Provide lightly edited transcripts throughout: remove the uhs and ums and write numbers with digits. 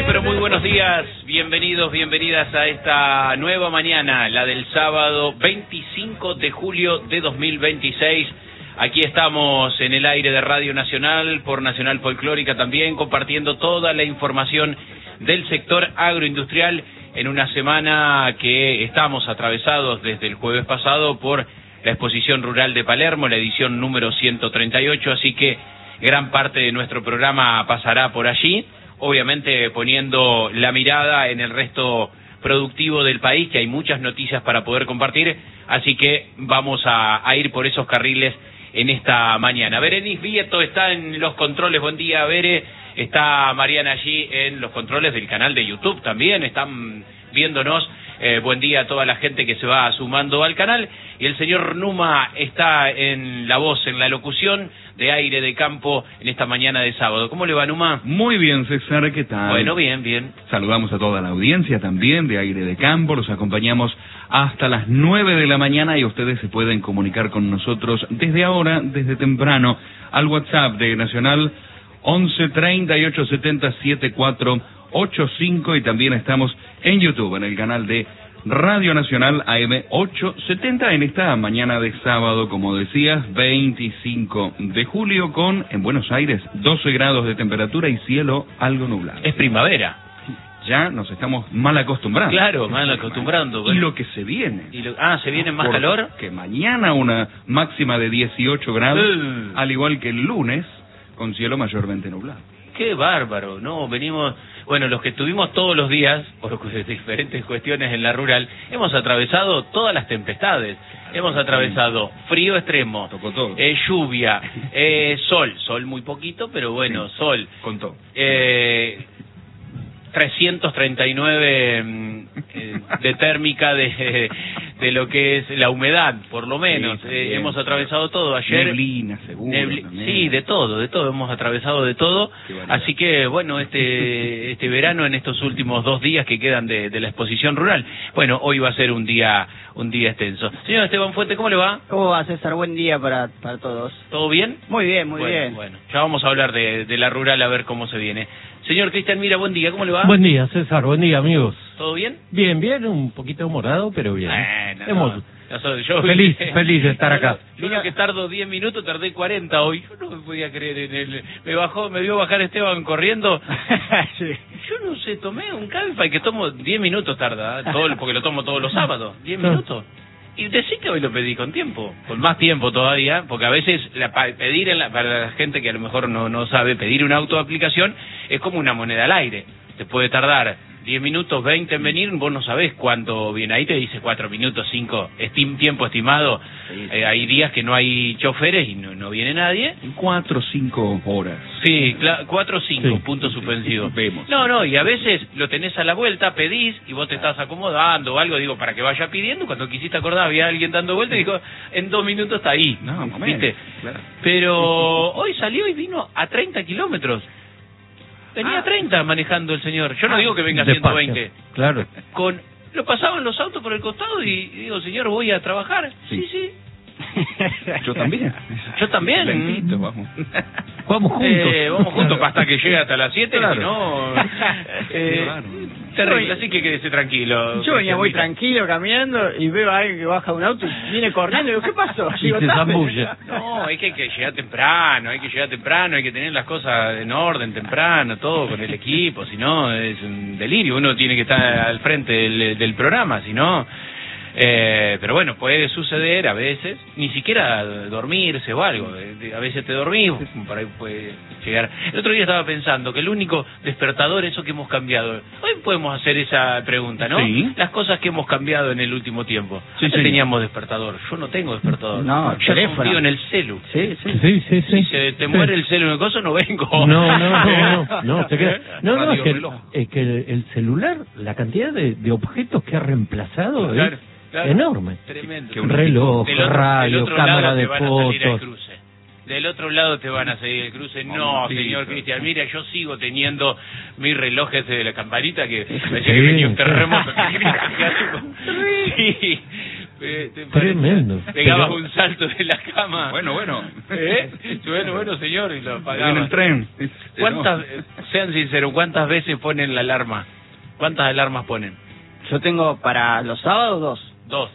pero muy buenos días, bienvenidos, bienvenidas a esta nueva mañana, la del sábado 25 de julio de 2026. Aquí estamos en el aire de Radio Nacional, por Nacional Folclórica también, compartiendo toda la información del sector agroindustrial en una semana que estamos atravesados desde el jueves pasado por la Exposición Rural de Palermo, la edición número 138, así que gran parte de nuestro programa pasará por allí, obviamente poniendo la mirada en el resto productivo del país, que hay muchas noticias para poder compartir, así que vamos a ir por esos carriles en esta mañana. Berenice Vieto está en los controles, buen día, Bere. Está Mariana allí en los controles del canal de YouTube también, están viéndonos. Buen día a toda la gente que se va sumando al canal. Y el señor Numa está en la voz, en la locución de Aire de Campo en esta mañana de sábado. ¿Cómo le va, Numa? Muy bien, César, ¿qué tal? Bueno, bien, bien. Saludamos a toda la audiencia también de Aire de Campo, los acompañamos hasta las 9 de la mañana y ustedes se pueden comunicar con nosotros desde ahora, desde temprano, al WhatsApp de Nacional 11 38 70 7485 y también estamos en YouTube, en el canal de Radio Nacional AM 870 en esta mañana de sábado, como decías, 25 de julio con, en Buenos Aires, 12 grados de temperatura y cielo algo nublado. Es primavera. Ya nos estamos mal acostumbrando. Claro, mal acostumbrando. Bueno. Y lo que se viene. ¿Se viene más calor? Que mañana una máxima de 18 grados, al igual que el lunes, con cielo mayormente nublado. ¡Qué bárbaro! No, venimos... Bueno, los que estuvimos todos los días, por diferentes cuestiones en la rural, hemos atravesado todas las tempestades. Hemos atravesado frío extremo, tocó todo. Lluvia, sol muy poquito, pero bueno, sol. Contó. 339 de térmica de lo que es la humedad, por lo menos. Hemos atravesado todo ayer. Neblina, seguro. Sí, de todo, hemos atravesado de todo. Así que, bueno, este verano, en estos últimos 2 días que quedan de la exposición rural, bueno, hoy va a ser un día extenso. Señor Esteban Fuente, ¿cómo le va? ¿Cómo va, César? Buen día para todos. ¿Todo bien? Muy bien, muy bien. Bueno, ya vamos a hablar de la rural, a ver cómo se viene. Señor Cristian Mira, buen día, ¿cómo le va? Buen día, César, buen día, amigos. ¿Todo bien? Bien, un poquito morado, pero bien. Yo feliz de estar acá. Yo lo que tardo 10 minutos, tardé 40 hoy. Yo no me podía creer en él. Me vio bajar Esteban corriendo. Sí. Yo no sé, tomé un Calfa y que tomo 10 minutos tarda, porque lo tomo todos los sábados. 10 minutos. Y decí que hoy lo pedí con tiempo, con más tiempo todavía, porque a veces pedir para la gente que a lo mejor no sabe, pedir una autoaplicación es como una moneda al aire. Te puede tardar 10 minutos, 20 en venir, vos no sabés cuánto viene. Ahí te dice 4 minutos, 5, tiempo estimado. Hay días que no hay choferes y no viene nadie. 4 o 5 horas. Sí, 4 o 5, puntos suspensivos. Vemos. No, y a veces lo tenés a la vuelta, pedís, y vos te estás acomodando o algo, digo, para que vaya pidiendo. Cuando quisiste acordar, había alguien dando vuelta y dijo, en 2 minutos está ahí. No, ¿viste? Claro. Pero hoy salió y vino a 30 kilómetros. Venía a 30 manejando el señor. Yo no digo que venga a 120. Claro. Lo pasaban los autos por el costado y digo, señor, voy a trabajar. Sí. Yo también. Lentito, vamos. Vamos juntos. Vamos juntos hasta que llegue hasta las 7, claro. Si no... terrible, así que quédese tranquilo. Yo venía muy tranquilo caminando y veo a alguien que baja de un auto y viene corriendo y digo, ¿qué pasó? Y se zambulle. No, hay que llegar temprano, hay que tener las cosas en orden temprano, todo con el equipo, si no es un delirio, uno tiene que estar al frente del programa, si no... pero bueno, puede suceder a veces, ni siquiera dormirse o algo, a veces te dormís, por ahí puede llegar. El otro día estaba pensando que el único despertador, eso que hemos cambiado, hoy podemos hacer esa pregunta, ¿no? Sí. Las cosas que hemos cambiado en el último tiempo. Sí, teníamos despertador, yo no tengo despertador. No, yo teléfono. confío en el celu. Sí. Si se te muere el celu en el coso, no vengo. No, te quedas. No, es que el celular, la cantidad de objetos que ha reemplazado Claro. Enorme. Tremendo. Reloj, radio, cámara de fotos. Del otro lado te van a salir el cruce. No, señor Cristian, mira, yo sigo teniendo mis relojes de la campanita que parecía que venía un terremoto. Sí, Tremendo. Pegabas un salto de la cama. Bueno. Bueno, señor, y lo apagabas. En el tren. ¿Cuántas, sean sinceros, cuántas veces ponen la alarma? ¿Cuántas alarmas ponen? Yo tengo para los sábados Dos.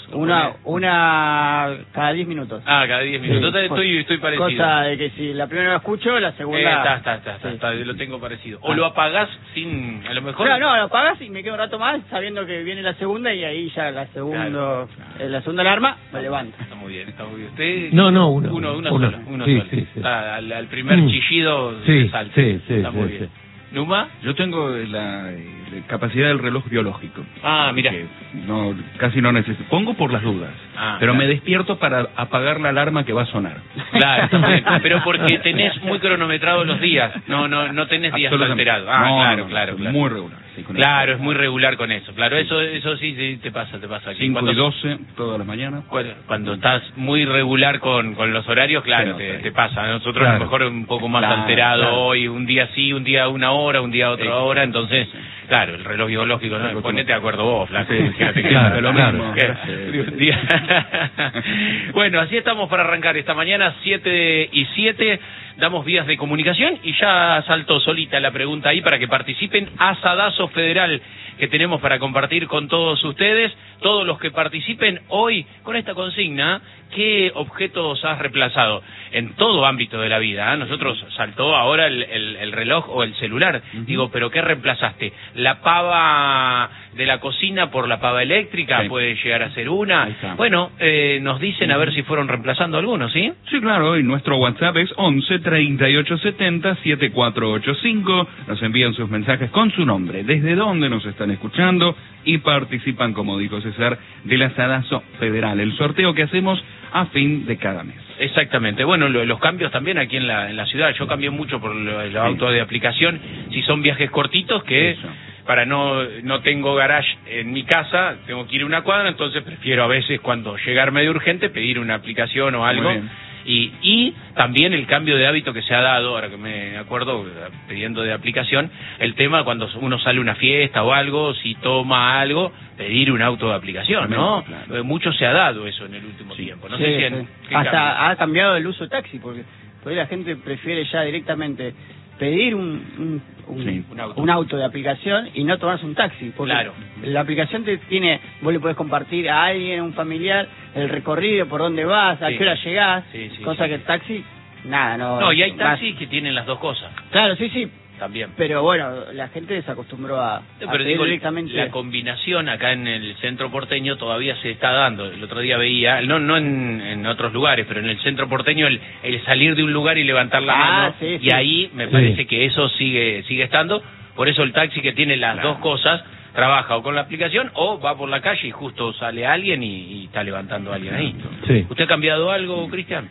Una cada 10 minutos. Cada 10 minutos. Estoy parecido. Cosa de que si la primera la escucho, la segunda... Está, lo tengo parecido. O lo apagás sin, a lo mejor... No, lo apagás y me quedo un rato más sabiendo que viene la segunda y ahí ya la segunda alarma me levanta. Está muy bien. ¿Usted? No, Uno solo. Sí. Al primer chillido sí, salta. Sí, está muy bien. Sí. ¿Numa? Yo tengo la capacidad del reloj biológico. Mira. Casi no necesito. Pongo por las dudas. Pero me despierto para apagar la alarma que va a sonar. Claro, también. Pero porque tenés muy cronometrados los días. No tenés días alterados. Claro. Muy regular. Sí, claro, es muy regular con eso. Claro, eso sí te pasa. 5 y 12 todas las mañanas. Cuando estás muy regular con los horarios, claro, te pasa. Nosotros a lo mejor un poco más alterado hoy, un día sí, un día una hora, un día otra hora, entonces, claro, el reloj biológico, ¿no? Ponete de acuerdo vos, Flaco. Fíjate que lo mismo. Bueno, así estamos para arrancar esta mañana, 7:07. Damos vías de comunicación y ya saltó solita la pregunta ahí para que participen. Asadazo federal que tenemos para compartir con todos ustedes. Todos los que participen hoy con esta consigna, ¿qué objetos has reemplazado? En todo ámbito de la vida, Nosotros saltó ahora el reloj o el celular. Digo, ¿pero qué reemplazaste? ¿La pava de la cocina por la pava eléctrica? Sí. Puede llegar a ser una. Bueno, nos dicen a ver si fueron reemplazando algunos, ¿sí? Sí, claro, y nuestro WhatsApp es 11 38 70 7485. Nos envían sus mensajes con su nombre, desde dónde nos están escuchando y participan, como dijo César, del Asadazo Federal, el sorteo que hacemos a fin de cada mes. Exactamente. Bueno, los cambios también aquí en la ciudad. Yo cambié mucho por el auto de aplicación. Si son viajes cortitos, que para no tengo garage en mi casa, tengo que ir a una cuadra, entonces prefiero a veces cuando llegar medio urgente pedir una aplicación o algo. Y también el cambio de hábito que se ha dado, ahora que me acuerdo, pidiendo de aplicación, el tema cuando uno sale a una fiesta o algo, si toma algo, pedir un auto de aplicación, ¿no? Claro. Mucho se ha dado eso en el último tiempo. No sé si hasta ha cambiado el uso de taxi, porque hoy la gente prefiere ya directamente pedir un auto de aplicación y no tomarse un taxi, porque la aplicación vos le podés compartir a alguien, un familiar, el recorrido, por dónde vas, a qué hora llegás, cosa que el taxi, nada, no, y hay taxis que tienen las dos cosas. Claro, sí. También. Pero bueno, la gente se acostumbró a pedir directamente. La combinación acá en el centro porteño todavía se está dando. El otro día veía, no en otros lugares, pero en el centro porteño el salir de un lugar y levantar la mano. Y ahí me parece que eso sigue estando. Por eso el taxi que tiene las dos cosas trabaja o con la aplicación o va por la calle y justo sale alguien y está levantando a alguien ahí. Sí. ¿Usted ha cambiado algo, Cristian?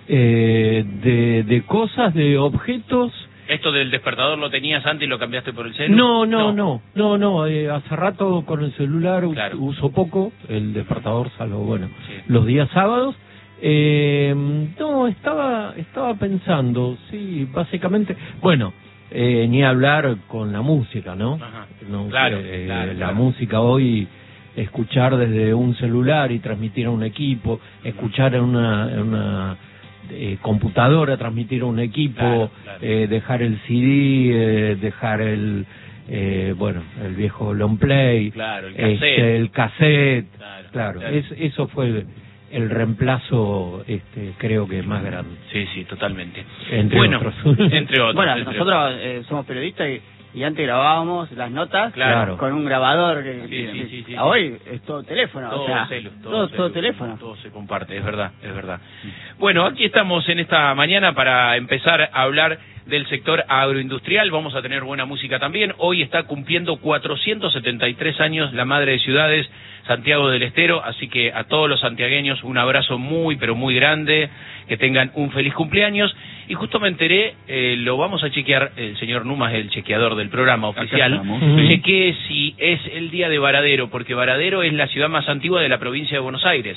De cosas, de objetos. ¿Esto del despertador lo tenías antes y lo cambiaste por el celular? No. Hace rato con el celular uso poco el despertador, salvo, los días sábados. No, estaba pensando, sí, básicamente, ni hablar con la música, ¿no? Ajá. La música hoy, escuchar desde un celular y transmitir a un equipo, escuchar en una computadora, transmitir a un equipo, dejar el CD, dejar el viejo long play, el cassette, claro. Eso fue el reemplazo, creo que más grande. Sí, totalmente. Entre otros. Bueno, nosotros somos periodistas y antes grabábamos las notas con un grabador. Hoy es todo teléfono. Todo teléfono. Todo se comparte, es verdad. Bueno, aquí estamos en esta mañana para empezar a hablar del sector agroindustrial. Vamos a tener buena música también. Hoy está cumpliendo 473 años la madre de ciudades, Santiago del Estero, así que a todos los santiagueños un abrazo muy, pero muy grande, que tengan un feliz cumpleaños. Y justo me enteré, lo vamos a chequear, el señor Numa es el chequeador del programa oficial, chequeé si es el día de Varadero, porque Varadero es la ciudad más antigua de la provincia de Buenos Aires,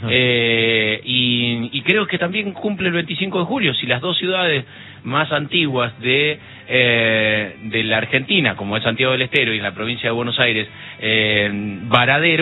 y creo que también cumple el 25 de julio, si las dos ciudades más antiguas de la Argentina, como es Santiago del Estero y la provincia de Buenos Aires, Varadero,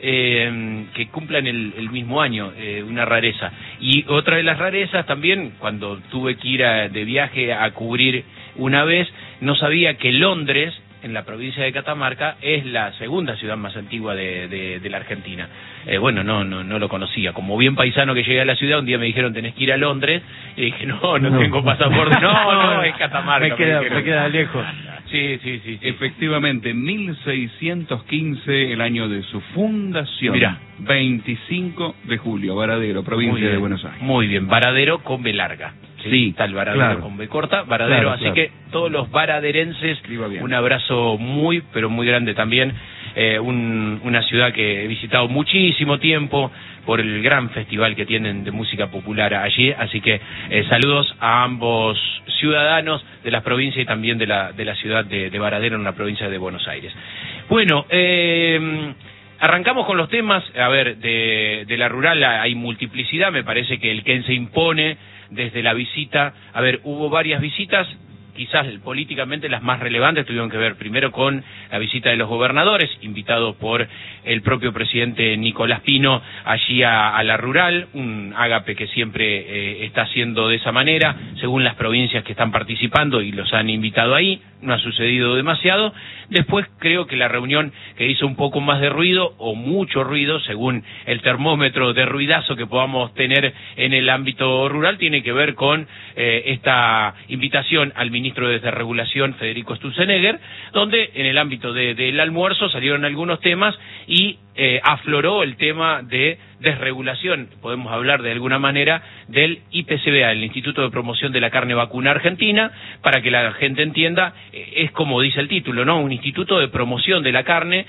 que cumplan el mismo año, una rareza. Y otra de las rarezas también, cuando tuve que ir de viaje a cubrir una vez, no sabía que Londres, en la provincia de Catamarca, es la segunda ciudad más antigua de la Argentina. Bueno, no lo conocía. Como bien paisano que llegué a la ciudad, un día me dijeron tenés que ir a Londres, y dije no tengo pasaporte, no, es Catamarca. Me queda lejos. Sí. Efectivamente, 1615, el año de su fundación. Mirá. 25 de julio, Varadero, provincia de Buenos Aires. Muy bien, Varadero con B larga. Sí, está el Varadero, claro, con B corta, Varadero. Claro, así claro. que todos los varaderenses, un abrazo muy, pero muy grande también. Una ciudad que he visitado muchísimo tiempo por el gran festival que tienen de música popular allí, así que saludos a ambos ciudadanos de las provincias y también de la ciudad de Varadero, en la provincia de Buenos Aires. Bueno, arrancamos con los temas. A ver, de la rural hay multiplicidad, me parece que el que se impone desde la visita, a ver, hubo varias visitas. Quizás políticamente las más relevantes tuvieron que ver primero con la visita de los gobernadores, invitados por el propio presidente Nicolás Pino allí a la rural, un ágape que siempre está haciendo de esa manera, según las provincias que están participando y los han invitado ahí, no ha sucedido demasiado. Después creo que la reunión que hizo un poco más de ruido, o mucho ruido, según el termómetro de ruidazo que podamos tener en el ámbito rural, tiene que ver con esta invitación al ministro de Desregulación, Federico Sturzenegger, donde en el ámbito del almuerzo salieron algunos temas y afloró el tema de desregulación, podemos hablar de alguna manera, del IPCBA, el Instituto de Promoción de la Carne Vacuna Argentina. Para que la gente entienda, es como dice el título, ¿no? Un instituto de promoción de la carne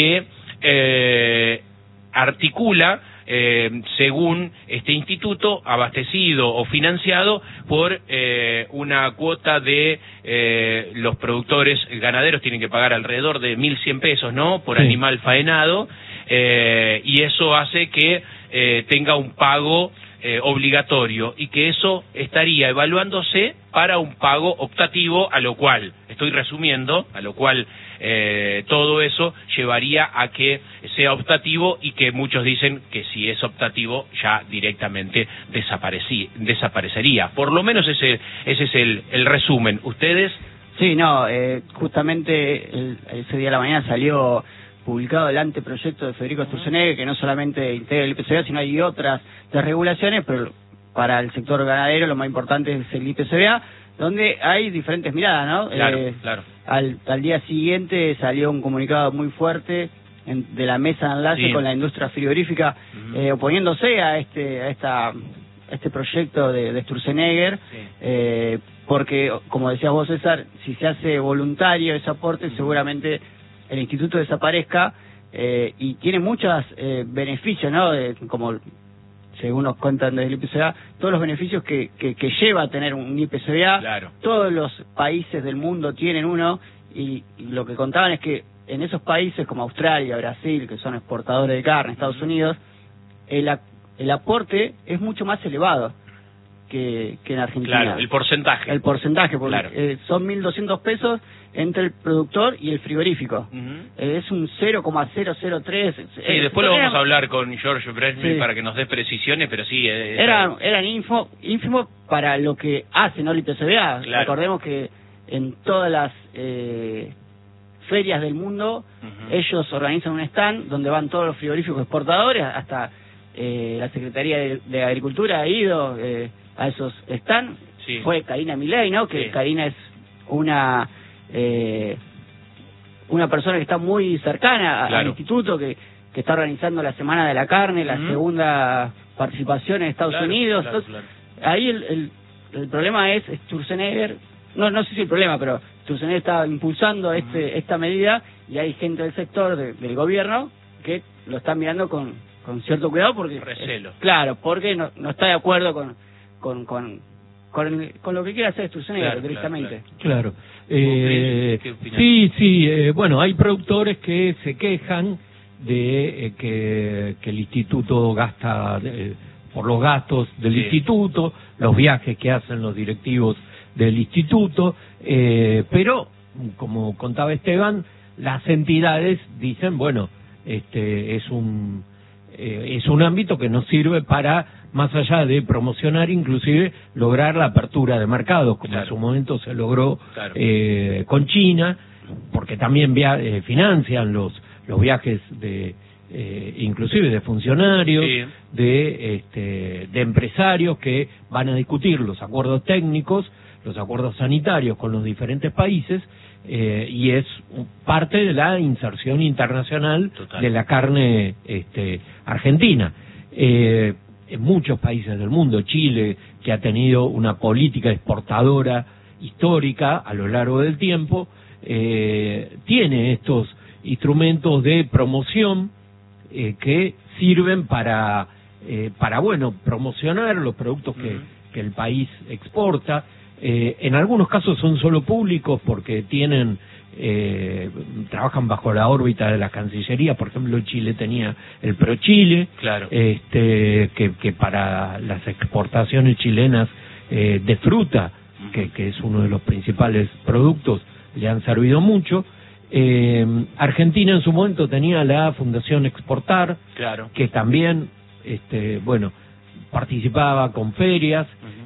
que articula, según este instituto, abastecido o financiado por una cuota de los productores ganaderos. Tienen que pagar alrededor de 1.100 pesos, ¿no?, por animal faenado, y eso hace que tenga un pago obligatorio, y que eso estaría evaluándose para un pago optativo, a lo cual, estoy resumiendo, todo eso llevaría a que sea optativo, y que muchos dicen que si es optativo ya directamente desaparecería. Por lo menos ese es el resumen. ¿Ustedes? Sí, no, justamente ese día de la mañana salió publicado el anteproyecto de Federico Sturzenegger, que no solamente integra el IPCBA, sino hay otras desregulaciones, pero para el sector ganadero lo más importante es el IPCBA, donde hay diferentes miradas, ¿no? Claro. Al día siguiente salió un comunicado muy fuerte de la mesa de enlace con la industria frigorífica, oponiéndose a este proyecto de Sturzenegger, porque, como decías vos, César, si se hace voluntario ese aporte, seguramente el instituto desaparezca, y tiene muchos beneficios, ¿no? Como según nos cuentan desde el IPCBA, todos los beneficios que lleva a tener un IPCBA. Claro. Todos los países del mundo tienen uno, y lo que contaban es que en esos países como Australia, Brasil, que son exportadores de carne, Estados Unidos, el aporte es mucho más elevado que en Argentina. Claro, el porcentaje. Porque son 1.200 pesos entre el productor y el frigorífico. Es un 0,003. Sí, después lo vamos a hablar con George Bresnik para que nos dé precisiones, pero sí. Eran ínfimo para lo que hace, ¿no?, el IPCBA. Claro. Recordemos que en todas las ferias del mundo, ellos organizan un stand donde van todos los frigoríficos exportadores, hasta la Secretaría de Agricultura ha ido a esos stands. Sí. Fue Karina Milei, ¿no? Que Karina es una persona que está muy cercana al instituto, que está organizando la Semana de la Carne, la segunda participación en Estados Unidos. Entonces, ahí el problema es Sturzenegger. No sé si el problema, pero Sturzenegger está impulsando esta medida, y hay gente del sector del gobierno que lo está mirando con cierto cuidado, porque recelo. Porque no está de acuerdo con lo que quiere hacer Sturzenegger directamente. Claro. Sí, bueno, hay productores que se quejan de que el instituto gasta por los gastos del instituto, los viajes que hacen los directivos del instituto, pero como contaba Esteban, las entidades dicen, bueno, es un ámbito que nos sirve para, más allá de promocionar, inclusive lograr la apertura de mercados, como en su momento se logró con China, porque también financian los viajes de inclusive de funcionarios, de empresarios que van a discutir los acuerdos técnicos, los acuerdos sanitarios con los diferentes países, y es parte de la inserción internacional de la carne argentina. En muchos países del mundo, Chile, que ha tenido una política exportadora histórica a lo largo del tiempo, tiene estos instrumentos de promoción que sirven para promocionar los productos que el país exporta. En algunos casos son solo públicos porque trabajan bajo la órbita de la Cancillería. Por ejemplo, Chile tenía el ProChile, que para las exportaciones chilenas de fruta, que es uno de los principales productos, le han servido mucho. Argentina en su momento tenía la Fundación Exportar, que también participaba con ferias,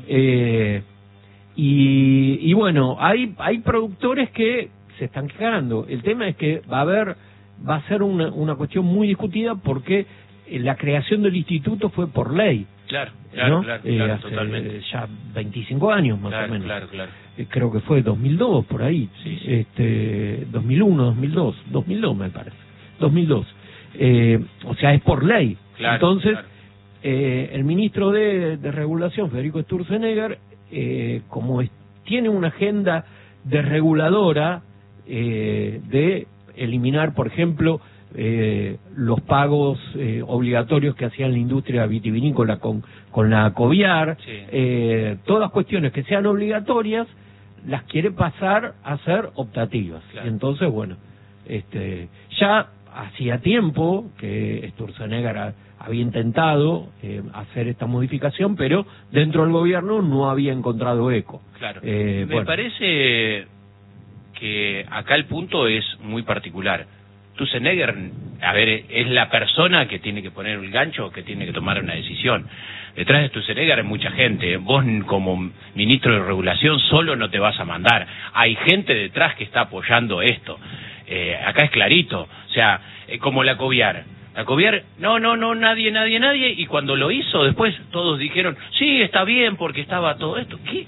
y bueno, hay productores que se están quejando. El tema es que va a ser una cuestión muy discutida, porque la creación del instituto fue por ley. Claro, hace totalmente. Ya 25 años más o menos. Creo que fue 2002, por ahí. 2001, 2002 me parece. 2002. O sea, es por ley. Entonces, el ministro de Regulación, Federico Sturzenegger, tiene una agenda desreguladora de eliminar, por ejemplo, los pagos obligatorios que hacían la industria vitivinícola con la Coviar, todas cuestiones que sean obligatorias las quiere pasar a ser optativas. Entonces, bueno, ya hacía tiempo que Sturzenegger había intentado hacer esta modificación, pero dentro del gobierno no había encontrado eco. Me parece que acá el punto es muy particular. Sturzenegger, es la persona que tiene que poner el gancho, que tiene que tomar una decisión. Detrás de Sturzenegger hay mucha gente. Vos, como ministro de Regulación, solo no te vas a mandar. Hay gente detrás que está apoyando esto. Acá es clarito. O sea, como la Coviar. La Coviar, no, nadie. Y cuando lo hizo, después todos dijeron, sí, está bien, porque estaba todo esto. ¿Qué?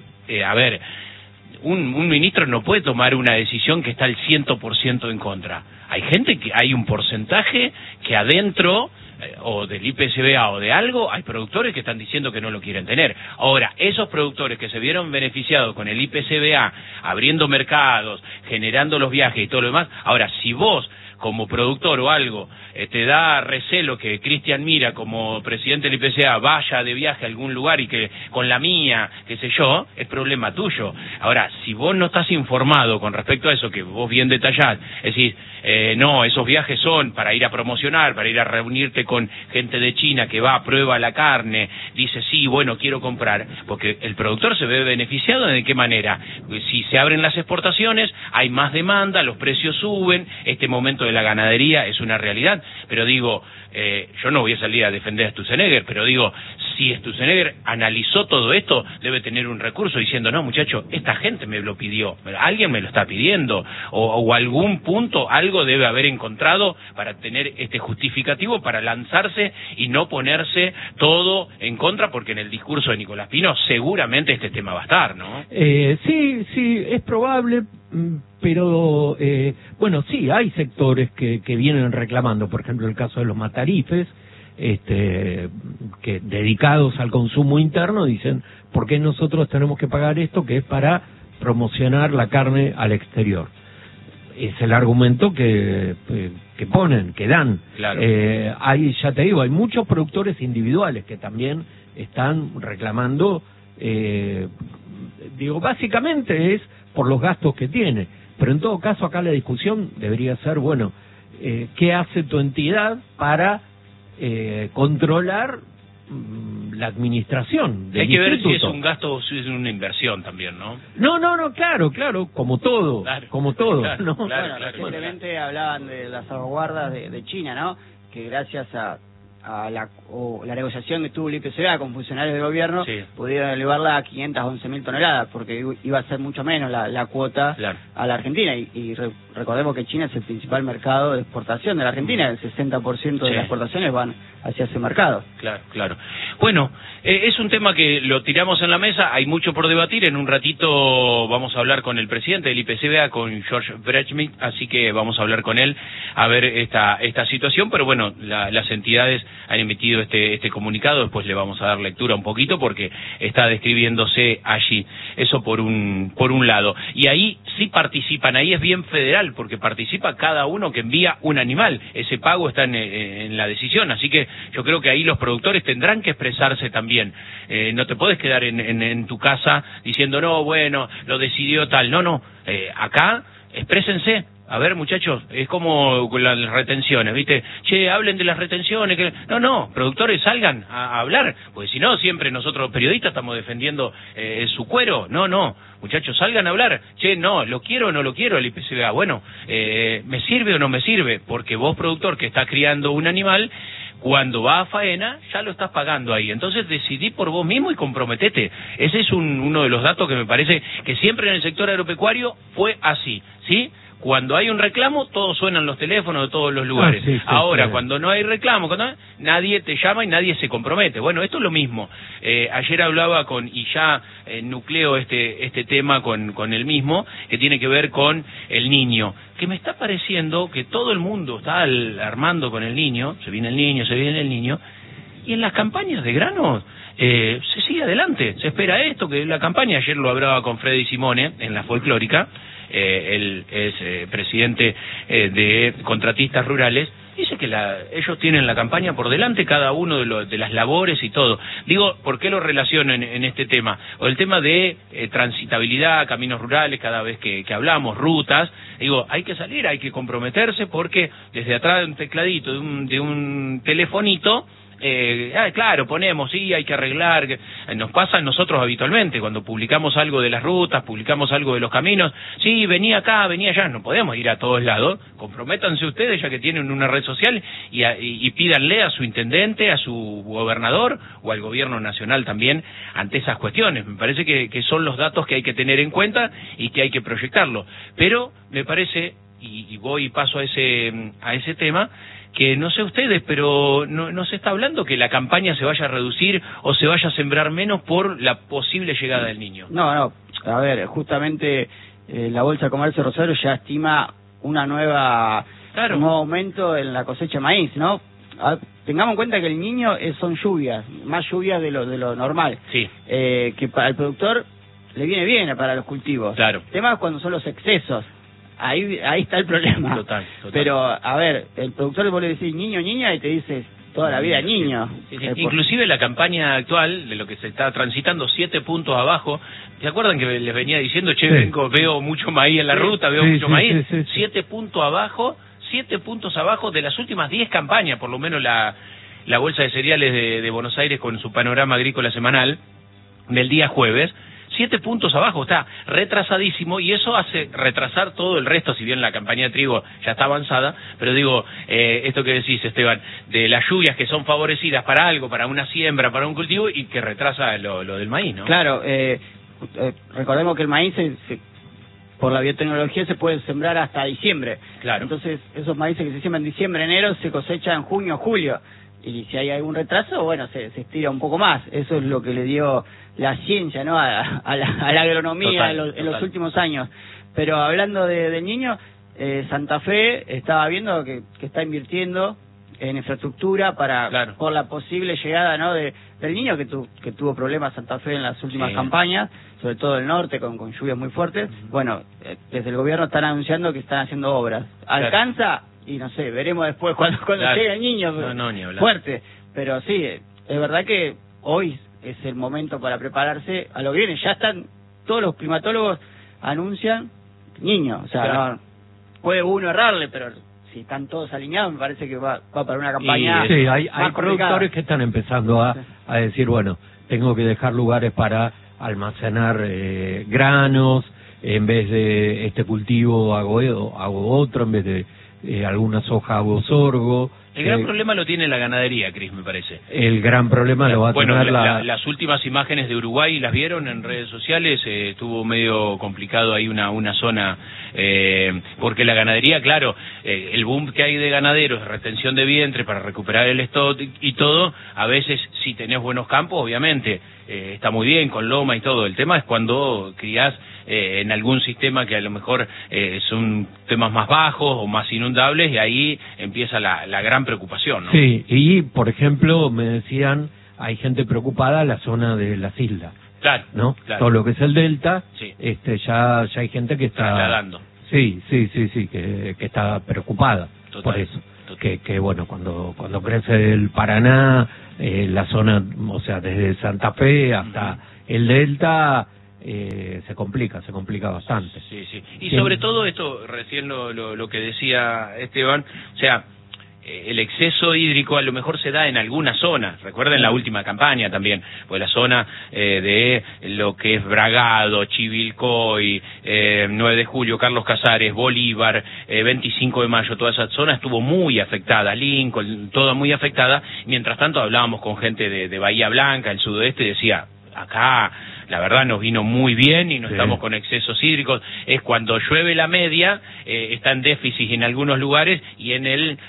Un ministro no puede tomar una decisión que está al 100% en contra. Hay un porcentaje que adentro, o del IPCBA o de algo, hay productores que están diciendo que no lo quieren tener. Ahora, esos productores que se vieron beneficiados con el IPCBA, abriendo mercados, generando los viajes y todo lo demás, ahora, si vos, como productor o algo, te da recelo que Cristian Mira, como presidente del IPCA, vaya de viaje a algún lugar y que con la mía, qué sé yo, es problema tuyo. Ahora, si vos no estás informado con respecto a eso, que vos bien detallás, es decir, no, esos viajes son para ir a promocionar, para ir a reunirte con gente de China que va, prueba la carne, dice, sí, bueno, quiero comprar, porque el productor se ve beneficiado. ¿De qué manera? Si se abren las exportaciones, hay más demanda, los precios suben, este momento de la ganadería es una realidad, pero digo, yo no voy a salir a defender a Sturzenegger, pero digo, si Sturzenegger analizó todo esto, debe tener un recurso diciendo, no, muchacho, esta gente me lo pidió, alguien me lo está pidiendo, o algún punto, algo debe haber encontrado para tener este justificativo para lanzarse y no ponerse todo en contra, porque en el discurso de Nicolás Pino seguramente este tema va a estar, ¿no? Sí, es probable, pero bueno, sí, hay sectores que vienen reclamando, por ejemplo, el caso de los matarifes, que dedicados al consumo interno dicen, ¿por qué nosotros tenemos que pagar esto que es para promocionar la carne al exterior? Es el argumento que ponen, que dan. Ya te digo, hay muchos productores individuales que también están reclamando, básicamente es por los gastos que tiene, pero en todo caso acá la discusión debería ser, bueno, ¿qué hace tu entidad para controlar la administración del Hay que ver si es instituto. un gasto o si es una inversión también, ¿no? No, claro, como todo, Claro, como todo, claro, ¿no? claro. Bueno, recientemente hablaban de las salvaguardas de China, ¿no? Que gracias a la negociación que tuvo el IPCA con funcionarios del gobierno, Sí. pudieron elevarla a 511.000 toneladas, porque iba a ser mucho menos la cuota Claro. a la Argentina. Y recordemos que China es el principal mercado de exportación de la Argentina, el 60% de Sí. las exportaciones van hacia ese mercado. Claro, claro. Bueno, es un tema que lo tiramos en la mesa, hay mucho por debatir, en un ratito vamos a hablar con el presidente del IPCBA, con George Brechmit, así que vamos a hablar con él a ver esta situación, pero bueno, las entidades han emitido este comunicado, después le vamos a dar lectura un poquito porque está describiéndose allí, eso por un lado, y ahí sí participan, ahí es bien federal, porque participa cada uno que envía un animal, ese pago está en la decisión, así que yo creo que ahí los productores tendrán que expresarse también. No te puedes quedar en tu casa diciendo, no, bueno, lo decidió tal. No, acá exprésense. A ver, muchachos, es como con las retenciones, ¿viste? Che, hablen de las retenciones. Que... No, productores, salgan a hablar, porque si no, siempre nosotros los periodistas estamos defendiendo su cuero. No, muchachos, salgan a hablar. Che, no, ¿lo quiero o no lo quiero el IPCBA? Bueno, ¿me sirve o no me sirve? Porque vos, productor, que está criando un animal, cuando va a faena, ya lo estás pagando ahí. Entonces decidí por vos mismo y comprometete. Ese es uno de los datos que me parece que siempre en el sector agropecuario fue así, ¿sí? Cuando hay un reclamo, todos suenan los teléfonos de todos los lugares. Sí, Ahora, sí. cuando no hay reclamo, nadie te llama y nadie se compromete. Bueno, esto es lo mismo. Ayer hablaba y ya nucleo este tema con el mismo, que tiene que ver con el niño. Que me está pareciendo que todo el mundo está armando con el niño, se viene el niño, y en las campañas de granos se sigue adelante, se espera esto, que la campaña, ayer lo hablaba con Freddy Simone en la folclórica, él es presidente de Contratistas Rurales, dice que ellos tienen la campaña por delante, cada uno de las labores y todo. Digo, ¿por qué lo relaciono en este tema? O el tema de transitabilidad, caminos rurales, cada vez que hablamos, rutas, digo, hay que salir, hay que comprometerse, porque desde atrás de un tecladito, de un telefonito, claro, ponemos, sí, hay que arreglar, nos pasa a nosotros habitualmente, cuando publicamos algo de las rutas, publicamos algo de los caminos, sí, venía acá, venía allá, no podemos ir a todos lados, comprométanse ustedes ya que tienen una red social y pídanle a su intendente, a su gobernador o al gobierno nacional también ante esas cuestiones. Me parece que son los datos que hay que tener en cuenta y que hay que proyectarlo, pero me parece, y voy y paso a ese tema, que no sé ustedes, pero no se está hablando que la campaña se vaya a reducir o se vaya a sembrar menos por la posible llegada del niño. No, a ver, justamente la Bolsa de Comercio de Rosario ya estima un nuevo aumento en la cosecha de maíz, ¿no? Tengamos en cuenta que el niño son lluvias, más lluvias de lo normal, sí. Que para el productor le viene bien para los cultivos. Claro. El tema es cuando son los excesos. Ahí está el problema. Total. Pero, a ver, el productor vos le decís niño, niña, y te dice toda la vida niño. Sí. Inclusive la campaña actual, de lo que se está transitando, 7 puntos abajo, ¿se acuerdan que les venía diciendo, che, veo mucho maíz en la ruta, veo mucho maíz? 7 puntos abajo, 7 puntos abajo de las últimas 10 campañas, por lo menos la Bolsa de Cereales de Buenos Aires con su panorama agrícola semanal del día jueves, 7 puntos abajo, está retrasadísimo, y eso hace retrasar todo el resto, si bien la campaña de trigo ya está avanzada, pero digo, esto que decís, Esteban, de las lluvias que son favorecidas para algo, para una siembra, para un cultivo, y que retrasa lo del maíz, ¿no? Claro, recordemos que el maíz por la biotecnología se puede sembrar hasta diciembre. Claro. Entonces, esos maíces que se siembran en diciembre, enero, se cosechan en junio, julio. Y si hay algún retraso, bueno, se estira un poco más. Eso es lo que le dio la ciencia, ¿no?, a la agronomía en los últimos años. Pero hablando del niño, Santa Fe estaba viendo que está invirtiendo en infraestructura por la posible llegada, ¿no?, del niño, que tuvo problemas Santa Fe en las últimas campañas, sobre todo el norte, con lluvias muy fuertes. Bueno, desde el gobierno están anunciando que están haciendo obras. ¿Alcanza? Y no sé, veremos después cuando llegue el niño, fuerte. Pero sí, es verdad que hoy es el momento para prepararse a lo que viene. Ya están, todos los climatólogos anuncian niño. O sea, no puede uno errarle, pero si están todos alineados, me parece que va para una campaña. Sí, hay más productores que están empezando a decir, bueno, tengo que dejar lugares para almacenar granos, en vez de este cultivo hago otro, en vez de alguna soja hago sorgo. El gran problema lo tiene la ganadería, Cris, me parece. El gran problema lo va a tener las últimas imágenes de Uruguay, ¿las vieron en redes sociales? Estuvo medio complicado ahí una zona, porque la ganadería, claro, el boom que hay de ganaderos, retención de vientre para recuperar el stock y todo, a veces si tenés buenos campos, obviamente, está muy bien con loma y todo. El tema es cuando criás en algún sistema que a lo mejor son temas más bajos o más inundables, y ahí empieza la gran preocupación, ¿no? Sí, y por ejemplo me decían, hay gente preocupada en la zona de las islas, claro, ¿no? Claro. Todo lo que es el delta, sí. ya hay gente que está trasladando. Sí, que está preocupada. Total. Por eso. Que bueno, cuando crece el Paraná, la zona, o sea, desde Santa Fe hasta el delta, se complica bastante. Sí. Y sobre todo esto, recién lo que decía Esteban, o sea, el exceso hídrico a lo mejor se da en algunas zonas. Recuerden la última campaña también, pues la zona de lo que es Bragado, Chivilcoy, 9 de Julio, Carlos Casares, Bolívar, 25 de Mayo, toda esa zona estuvo muy afectada, Lincoln, toda muy afectada. Mientras tanto hablábamos con gente de Bahía Blanca, el sudoeste, y decía, acá la verdad nos vino muy bien y no estamos con excesos hídricos. Es cuando llueve la media, está en déficit en algunos lugares, y en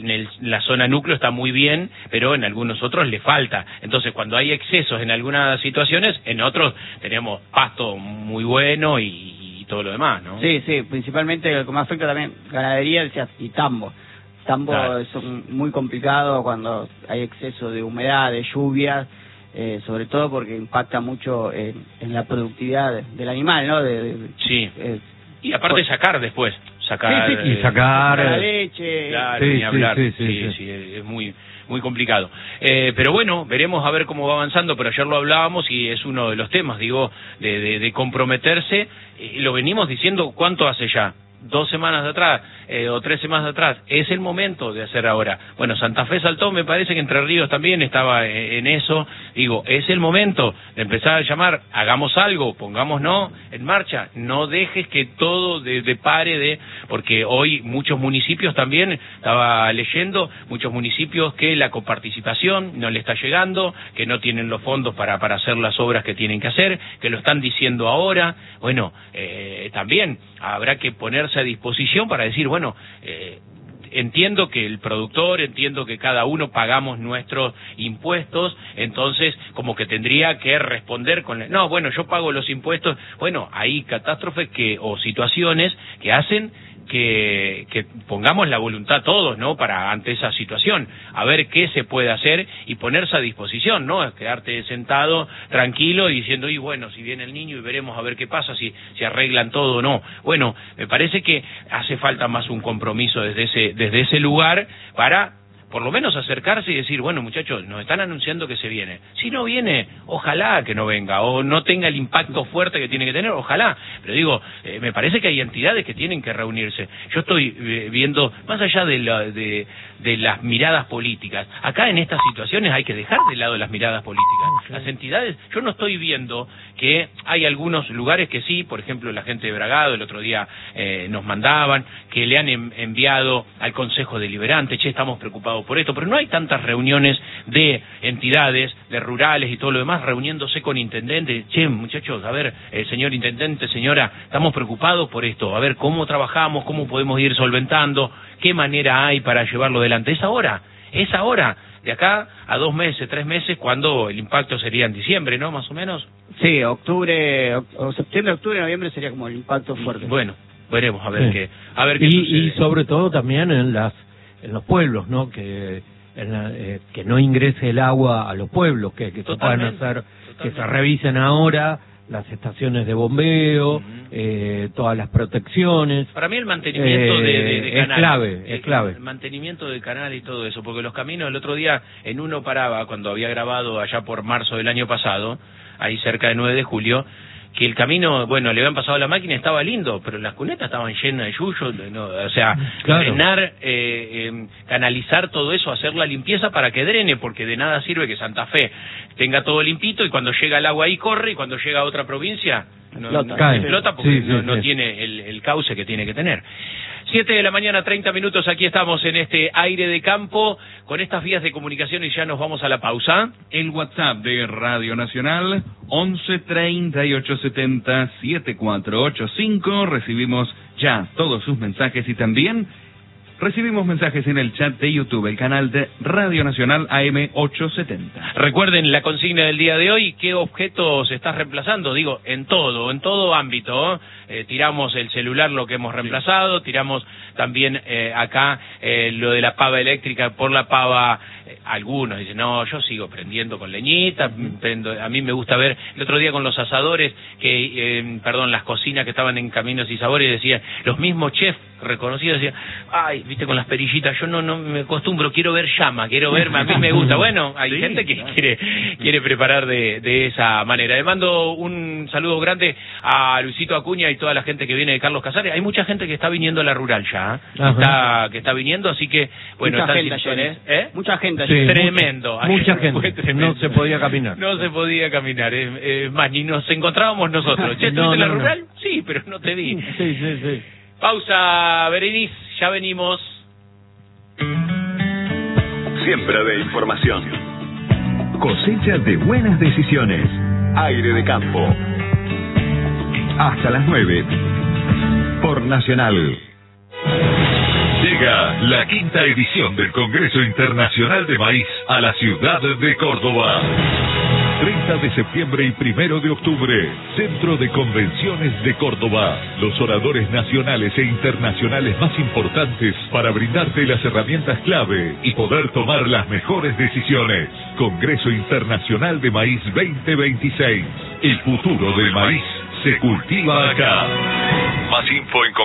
la zona núcleo está muy bien, pero en algunos otros le falta. Entonces cuando hay excesos en algunas situaciones, en otros tenemos pasto muy bueno y todo lo demás, ¿no? Sí, principalmente como afecta también ganadería, decías, y tambo. Tambo es muy complicado cuando hay exceso de humedad, de lluvias, sobre todo porque impacta mucho en la productividad del animal, ¿no? Sí. Y aparte sacar después. Sacar la leche. Claro, ni hablar. Sí, es muy complicado. Pero bueno, veremos a ver cómo va avanzando, pero ayer lo hablábamos y es uno de los temas, digo, de comprometerse. Lo venimos diciendo, ¿cuánto hace ya? 2 semanas de atrás, o 3 semanas de atrás. Es el momento de hacer ahora. Bueno, Santa Fe saltó, me parece que Entre Ríos también estaba en eso. Digo, es el momento de empezar a llamar, hagamos algo, pongámonos en marcha, no dejes que todo pare porque hoy muchos municipios también, estaba leyendo, muchos municipios que la coparticipación no le está llegando, que no tienen los fondos para hacer las obras que tienen que hacer, que lo están diciendo ahora. Bueno, también habrá que ponerse a disposición para decir, bueno, entiendo que el productor, entiendo que cada uno pagamos nuestros impuestos, entonces como que tendría que responder no, bueno, yo pago los impuestos. Bueno, hay catástrofes o situaciones que hacen que pongamos la voluntad todos, ¿no? Para ante esa situación, a ver qué se puede hacer y ponerse a disposición, ¿no? Quedarte sentado tranquilo y diciendo, y bueno, si viene el niño y veremos a ver qué pasa, si arreglan todo o no. Bueno, me parece que hace falta más un compromiso desde ese lugar para por lo menos acercarse y decir, bueno, muchachos, nos están anunciando que se viene. Si no viene, ojalá que no venga, o no tenga el impacto fuerte que tiene que tener, ojalá. Pero digo, me parece que hay entidades que tienen que reunirse. Yo estoy viendo, más allá de las miradas políticas, acá en estas situaciones hay que dejar de lado las miradas políticas. Las entidades, yo no estoy viendo que hay algunos lugares que sí, por ejemplo, la gente de Bragado, el otro día nos mandaban, que le han enviado al Consejo Deliberante, estamos preocupados por esto, pero no hay tantas reuniones de entidades, de rurales y todo lo demás, reuniéndose con intendentes. Muchachos, a ver, señor intendente, señora, estamos preocupados por esto, a ver cómo trabajamos, cómo podemos ir solventando, qué manera hay para llevarlo adelante. Es ahora, de acá a 2 meses, 3 meses, cuando el impacto sería en diciembre, ¿no? Más o menos. Sí, septiembre, octubre, noviembre sería como el impacto fuerte. Bueno, veremos a ver qué sucede. Y sobre todo también en los pueblos, ¿no? Que no ingrese el agua a los pueblos, que se puedan hacer, que se revisen ahora las estaciones de bombeo, todas las protecciones. Para mí el mantenimiento de canales es clave. El mantenimiento de canal y todo eso, porque los caminos, el otro día en uno paraba, cuando había grabado allá por marzo del año pasado, ahí cerca de 9 de julio, que el camino, bueno, le habían pasado la máquina, estaba lindo, pero las cunetas estaban llenas de yuyo, no, o sea, drenar, canalizar todo eso, hacer la limpieza para que drene, porque de nada sirve que Santa Fe tenga todo limpito y cuando llega el agua ahí corre y cuando llega a otra provincia explota porque no tiene el cauce que tiene que tener. 7 de la mañana, 30 minutos, aquí estamos en este aire de campo, con estas vías de comunicación y ya nos vamos a la pausa. El WhatsApp de Radio Nacional, 11-3870-7485, recibimos ya todos sus mensajes y también recibimos mensajes en el chat de YouTube, el canal de Radio Nacional AM870. Recuerden la consigna del día de hoy, ¿qué objetos estás reemplazando? Digo, en todo ámbito, tiramos el celular, lo que hemos reemplazado, tiramos también acá lo de la pava eléctrica por la pava. Algunos dicen, no, yo sigo prendiendo con leñita, a mí me gusta ver, el otro día con los asadores, las cocinas que estaban en Caminos y Sabores, decían, los mismos chefs reconocidos decían, ay, viste, con las perillitas, yo no me acostumbro, quiero ver llama, a mí me gusta. Bueno, hay gente que quiere preparar de esa manera. Le mando un saludo grande a Luisito Acuña y toda la gente que viene de Carlos Casares. Hay mucha gente que está viniendo a la rural ya, que está viniendo, así que, bueno, mucha están gente, mucha gente. Sí, tremendo. Mucha gente. Tremendo. No se podía caminar. No se podía caminar. Más, ni nos encontrábamos nosotros. ¿Ya estuviste en la rural? Sí, pero no te vi. Sí. Pausa, Berenice, ya venimos. Siembra de información. Cosecha de buenas decisiones. Aire de campo. Hasta las 9. Por Nacional. Llega la 5ª edición del Congreso Internacional de Maíz a la ciudad de Córdoba. 30 de septiembre y 1 de octubre, Centro de Convenciones de Córdoba. Los oradores nacionales e internacionales más importantes para brindarte las herramientas clave y poder tomar las mejores decisiones. Congreso Internacional de Maíz 2026. El futuro del maíz se cultiva acá. Más info en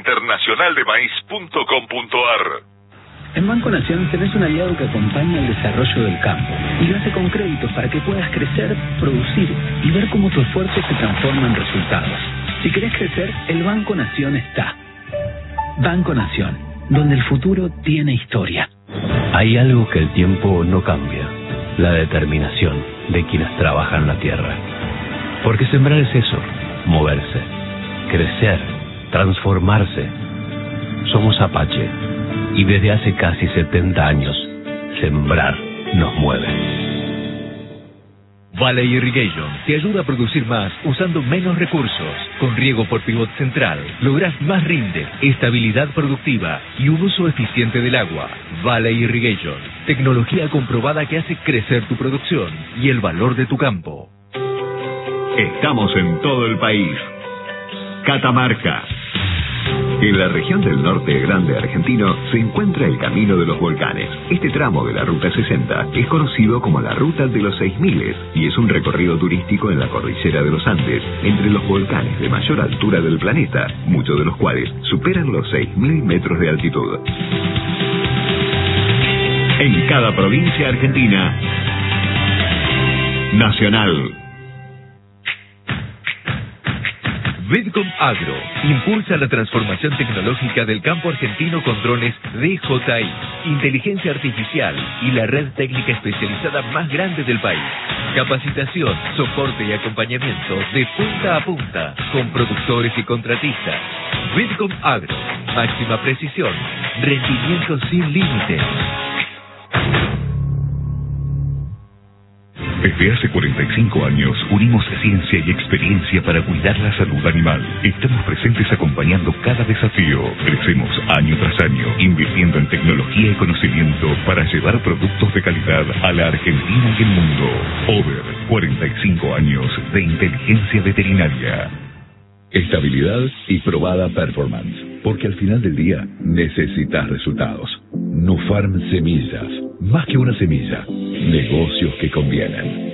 congresointernacionaldemaíz.com.ar. En Banco Nación tenés un aliado que acompaña el desarrollo del campo y lo hace con créditos para que puedas crecer, producir y ver cómo tu esfuerzo se transforma en resultados. Si querés crecer, el Banco Nación está. Banco Nación, donde el futuro tiene historia. Hay algo que el tiempo no cambia: la determinación de quienes trabajan la tierra. Porque sembrar es eso, moverse, crecer, transformarse. Somos Apache. Y desde hace casi 70 años, sembrar nos mueve. Valley Irrigation te ayuda a producir más usando menos recursos. Con riego por pivot central, lográs más rinde, estabilidad productiva y un uso eficiente del agua. Valley Irrigation, tecnología comprobada que hace crecer tu producción y el valor de tu campo. Estamos en todo el país. Catamarca. En la región del norte grande argentino se encuentra el Camino de los Volcanes. Este tramo de la Ruta 60 es conocido como la Ruta de los 6000 y es un recorrido turístico en la cordillera de los Andes, entre los volcanes de mayor altura del planeta, muchos de los cuales superan los 6000 metros de altitud. En cada provincia argentina, Nacional. Vidcom Agro impulsa la transformación tecnológica del campo argentino con drones DJI, inteligencia artificial y la red técnica especializada más grande del país. Capacitación, soporte y acompañamiento de punta a punta con productores y contratistas. Vidcom Agro, máxima precisión, rendimiento sin límites. Desde hace 45 años unimos ciencia y experiencia para cuidar la salud animal. Estamos presentes acompañando cada desafío. Crecemos año tras año, invirtiendo en tecnología y conocimiento para llevar productos de calidad a la Argentina y el mundo. Over 45 años de inteligencia veterinaria. Estabilidad y probada performance. Porque al final del día necesitas resultados. Nufarm Semillas. Más que una semilla. Negocios que convienen.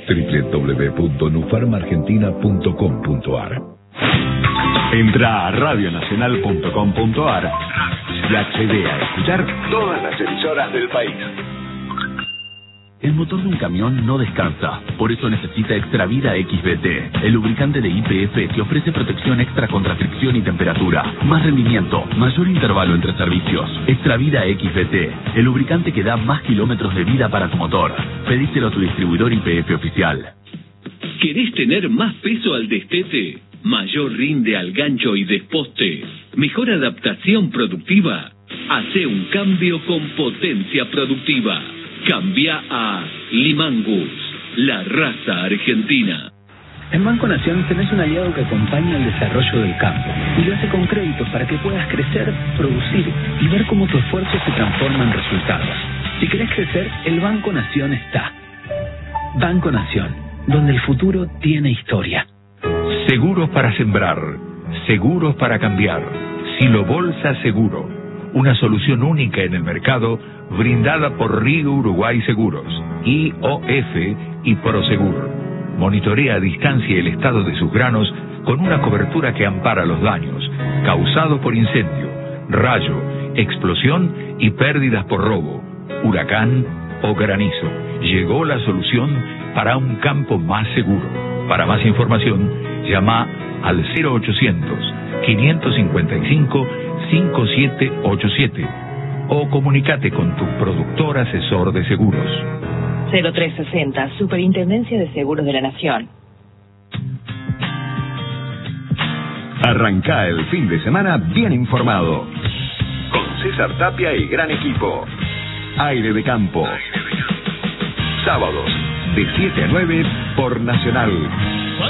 www.nufarmargentina.com.ar. Entra a radionacional.com.ar y accede a escuchar todas las emisoras del país. El motor de un camión no descansa, por eso necesita Extravida XBT, el lubricante de YPF que ofrece protección extra contra fricción y temperatura, más rendimiento, mayor intervalo entre servicios. Extravida XBT, el lubricante que da más kilómetros de vida para tu motor. Pedíselo a tu distribuidor YPF oficial. ¿Querés tener más peso al destete? ¿Mayor rinde al gancho y desposte? ¿Mejor adaptación productiva? Hace un cambio con potencia productiva. Cambia a Limangus, la raza argentina. En Banco Nación tenés un aliado que acompaña el desarrollo del campo y lo hace con créditos para que puedas crecer, producir y ver cómo tu esfuerzo se transforma en resultados. Si querés crecer, el Banco Nación está. Banco Nación, donde el futuro tiene historia. Seguros para sembrar, seguros para cambiar. Silo Bolsa Seguro, una solución única en el mercado brindada por Río Uruguay Seguros, IOF y Prosegur. Monitorea a distancia el estado de sus granos con una cobertura que ampara los daños causados por incendio, rayo, explosión y pérdidas por robo, huracán o granizo. Llegó la solución para un campo más seguro. Para más información, llama al 0800-555-5787 o comunícate con tu productor asesor de seguros. 0360, Superintendencia de Seguros de la Nación. Arrancá el fin de semana bien informado. Con César Tapia y gran equipo. Aire de Campo. Sábados, de 7 a 9 por Nacional.